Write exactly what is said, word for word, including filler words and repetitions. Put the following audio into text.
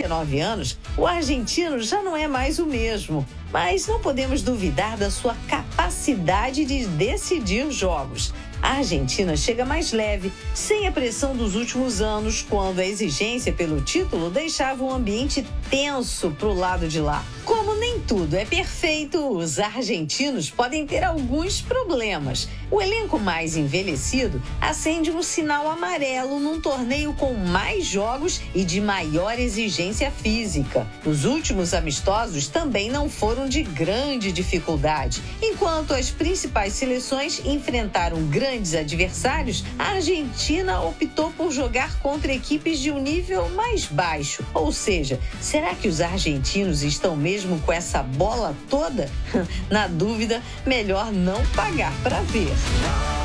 e nove anos, o argentino já não é mais o mesmo. Mas não podemos duvidar da sua capacidade de decidir jogos. A Argentina chega mais leve, sem a pressão dos últimos anos, quando a exigência pelo título deixava o ambiente tenso para o lado de lá. Como nem tudo é perfeito, os argentinos podem ter alguns problemas. O elenco mais envelhecido acende um sinal amarelo num torneio com mais jogos e de maior exigência física. Os últimos amistosos também não foram de grande dificuldade. Enquanto as principais seleções enfrentaram grandes adversários, a Argentina optou por jogar contra equipes de um nível mais baixo. Ou seja, será que os argentinos estão mesmo com essa bola toda? Na dúvida, melhor não pagar para ver.